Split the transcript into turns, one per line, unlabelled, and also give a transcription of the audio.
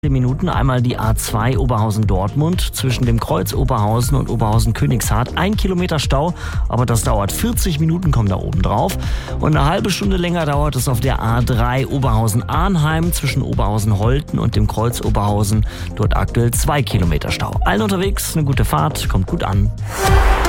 Minuten einmal die A2 Oberhausen-Dortmund zwischen dem Kreuz Oberhausen und Oberhausen-Königshardt. 1 Kilometer Stau, aber das dauert 40 Minuten, kommt da oben drauf. Und eine halbe Stunde länger dauert es auf der A3 Oberhausen-Arnheim zwischen Oberhausen-Holten und dem Kreuz Oberhausen. Dort aktuell 2 Kilometer Stau. Allen unterwegs, eine gute Fahrt, kommt gut an.